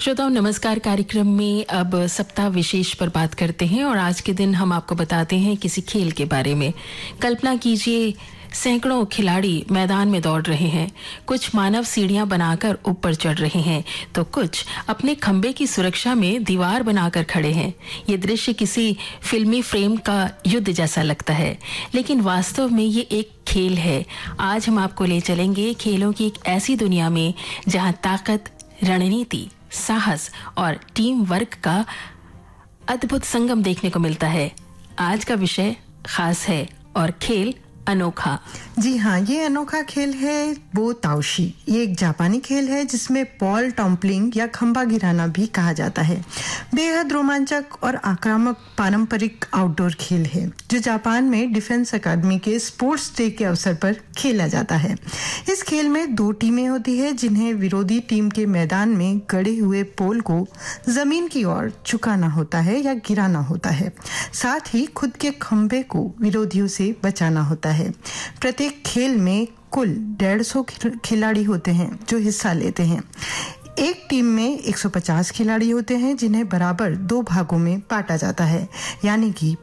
श्रोताओं नमस्कार। कार्यक्रम में अब सप्ताह विशेष पर बात करते हैं और आज के दिन हम आपको बताते हैं किसी खेल के बारे में। कल्पना कीजिए सैकड़ों खिलाड़ी मैदान में दौड़ रहे हैं। कुछ मानव सीढ़ियां बनाकर ऊपर चढ़ रहे हैं तो कुछ अपने खंबे की सुरक्षा में दीवार बनाकर खड़े हैं। ये दृश्य किसी फिल्मी फ्रेम का युद्ध जैसा लगता है, लेकिन वास्तव में ये एक खेल है। आज हम आपको ले चलेंगे खेलों की एक ऐसी दुनिया में जहां ताकत, रणनीति, साहस और टीम वर्क का अद्भुत संगम देखने को मिलता है। आज का विषय खास है और खेल अनोखा। जी हाँ, ये अनोखा खेल है वो ताओशी। ये एक जापानी खेल है जिसमें पॉल टॉम्पलिंग या खंबा गिराना भी कहा जाता है। बेहद रोमांचक और आक्रामक पारंपरिक आउटडोर खेल है जो जापान में डिफेंस अकादमी के स्पोर्ट्स डे के अवसर पर खेला जाता है। इस खेल में 2 टीमें होती है जिन्हें विरोधी टीम के मैदान में गड़े हुए पोल को जमीन की ओर झुकाना होता है या गिराना होता है। साथ ही खुद के खंबे को विरोधियों से बचाना होता है। प्रत्येक खेल में कुल 150 खिलाड़ी होते हैं जो हिस्सा लेते हैं। एक टीम में 150 खिलाड़ी होते हैं जिन्हें बराबर 2 भागों में बांटा जाता है, यानी कि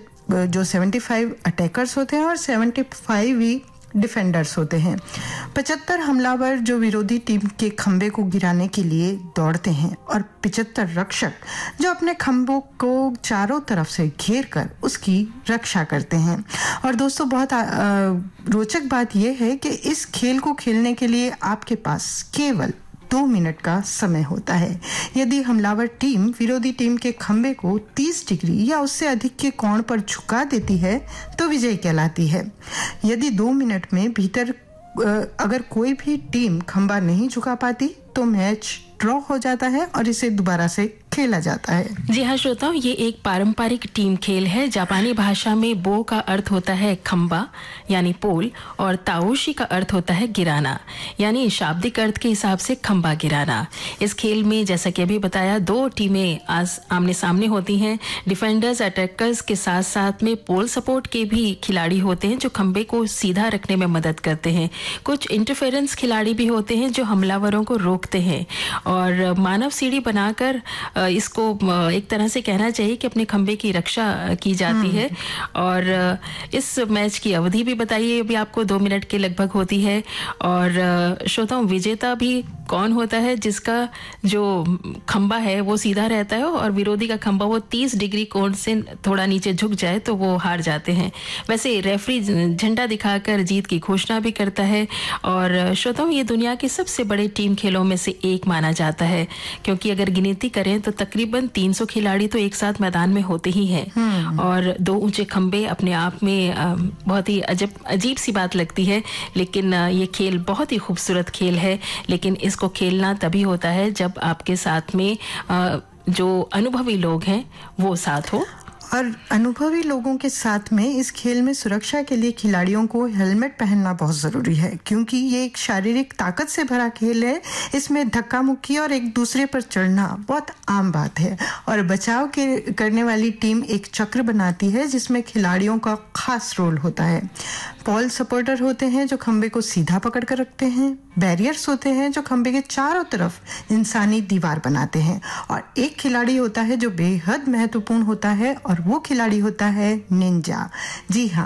75 अटैकर्स होते हैं और 75 ही डिफेंडर्स होते हैं। 75 हमलावर जो विरोधी टीम के खंबे को गिराने के लिए दौड़ते हैं और 75 रक्षक जो अपने खंभों को चारों तरफ से घेर कर उसकी रक्षा करते हैं। और दोस्तों बहुत रोचक बात यह है कि इस खेल को खेलने के लिए आपके पास केवल 2 मिनट का समय होता है। यदि हमलावर टीम विरोधी टीम के खंबे को 30 डिग्री या उससे अधिक के कोण पर झुका देती है तो विजय कहलाती है। यदि 2 मिनट में भीतर अगर कोई भी टीम खंबा नहीं झुका पाती तो मैच ड्रॉ हो जाता है और इसे दोबारा से खेला जाता है। जी हाँ श्रोताओ, ये एक पारंपरिक टीम खेल है। जापानी भाषा में बो का अर्थ होता है खंबा यानी पोल और ताओशी का अर्थ होता है गिराना, यानी शाब्दिक अर्थ के हिसाब से खंबा गिराना। इस खेल में जैसा कि अभी बताया 2 टीमें आमने सामने होती हैं। डिफेंडर्स, अटैकर्स के साथ साथ में पोल सपोर्ट के भी खिलाड़ी होते हैं जो खंबे को सीधा रखने में मदद करते हैं। कुछ इंटरफेरेंस खिलाड़ी भी होते हैं जो हमलावरों को रोकते हैं और मानव सीढ़ी बनाकर इसको एक तरह से कहना चाहिए कि अपने खंबे की रक्षा की जाती है। और इस मैच की अवधि भी बताइए अभी आपको 2 मिनट के लगभग होती है। और श्रोताओं विजेता भी कौन होता है जिसका जो खंबा है वो सीधा रहता है और विरोधी का खंबा वो 30 डिग्री कोण से थोड़ा नीचे झुक जाए तो वो हार जाते हैं। वैसे रेफरी झंडा दिखाकर जीत की घोषणा भी करता है। और श्रोताओं ये दुनिया के सबसे बड़े टीम खेलों में से एक माना जाता है, क्योंकि अगर गिनती करें तो तकरीबन 300 खिलाड़ी तो एक साथ मैदान में होते ही हैं। और 2 ऊंचे खंबे अपने आप में बहुत ही अजीब सी बात लगती है, लेकिन ये खेल बहुत ही खूबसूरत खेल है। लेकिन इसको खेलना तभी होता है जब आपके साथ में जो अनुभवी लोग हैं वो साथ हो। और अनुभवी लोगों के साथ में इस खेल में सुरक्षा के लिए खिलाड़ियों को हेलमेट पहनना बहुत जरूरी है, क्योंकि ये एक शारीरिक ताकत से भरा खेल है। इसमें धक्का मुक्की और एक दूसरे पर चढ़ना बहुत आम बात है। और बचाव करने वाली टीम एक चक्र बनाती है जिसमें खिलाड़ियों का खास रोल होता है। पॉल सपोर्टर होते हैं जो खंबे को सीधा पकड़ कर रखते हैं। बैरियर्स होते हैं जो खंबे के चारों तरफ इंसानी दीवार बनाते हैं। और एक खिलाड़ी होता है जो बेहद महत्वपूर्ण होता है और वो खिलाड़ी होता है निंजा। जी हाँ,